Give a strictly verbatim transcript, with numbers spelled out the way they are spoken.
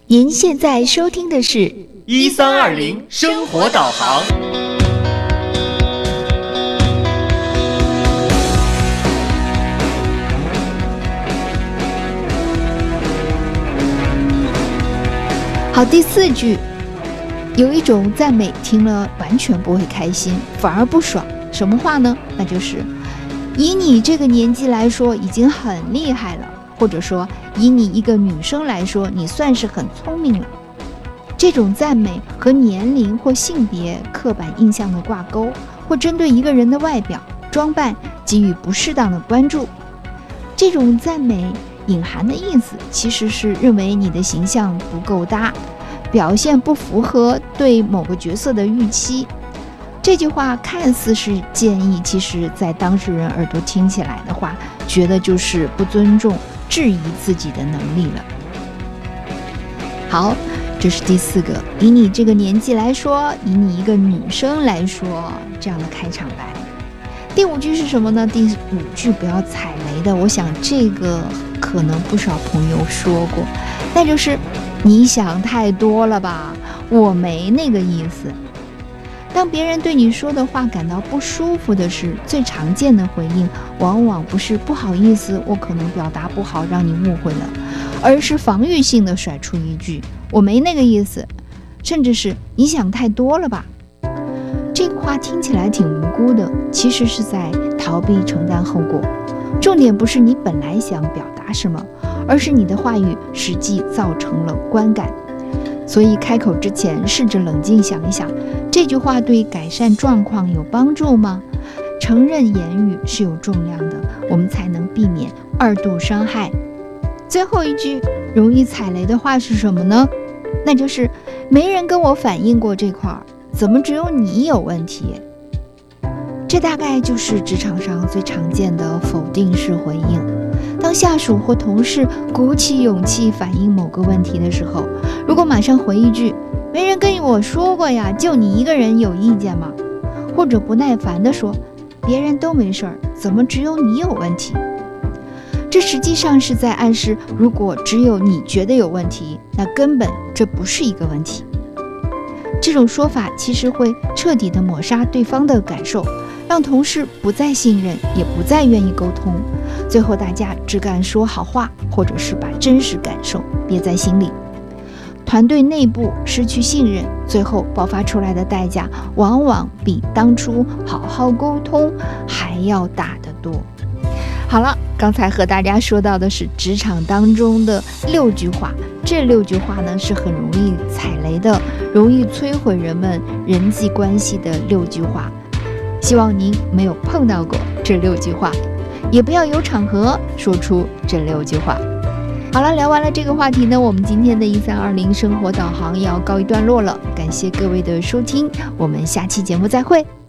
您现在收听的是一三二零生活导航。 好，第四句，有一种赞美听了完全不会开心，反而不爽。什么话呢？那就是以你这个年纪来说已经很厉害了，或者说以你一个女生来说你算是很聪明了。这种赞美和年龄或性别刻板印象的挂钩，或针对一个人的外表装扮给予不适当的关注。这种赞美隐含的意思其实是认为你的形象不够搭，表现不符合对某个角色的预期。这句话看似是建议，其实在当事人耳朵听起来的话，觉得就是不尊重、质疑自己的能力了。好，这是第四个，以你这个年纪来说，以你一个女生来说，这样的开场白。第五句是什么呢？第五句不要踩雷的，我想这个可能不少朋友说过，那就是你想太多了吧，我没那个意思。当别人对你说的话感到不舒服的是，最常见的回应往往不是不好意思，我可能表达不好让你误会了，而是防御性的甩出一句我没那个意思，甚至是你想太多了吧。这个话听起来挺无辜的，其实是在逃避承担后果。重点不是你本来想表达什么，而是你的话语实际造成了观感。所以开口之前试着冷静想一想，这句话对改善状况有帮助吗？承认言语是有重量的，我们才能避免二度伤害。最后一句容易踩雷的话是什么呢？那就是没人跟我反映过这块儿，怎么只有你有问题？这大概就是职场上最常见的否定式回应。当下属或同事鼓起勇气反映某个问题的时候，如果马上回一句没人跟我说过呀，就你一个人有意见吗？或者不耐烦地说别人都没事儿，怎么只有你有问题？这实际上是在暗示，如果只有你觉得有问题，那根本这不是一个问题。这种说法其实会彻底地抹杀对方的感受，让同事不再信任，也不再愿意沟通，最后大家只敢说好话，或者是把真实感受憋在心里。团队内部失去信任，最后爆发出来的代价往往比当初好好沟通还要大得多。好了，刚才和大家说到的是职场当中的六句话，这六句话呢是很容易踩雷的，容易摧毁人们人际关系的六句话。希望您没有碰到过这六句话，也不要有场合说出这六句话。好了，聊完了这个话题呢，我们今天的一三二零生活导航要告一段落了，感谢各位的收听，我们下期节目再会。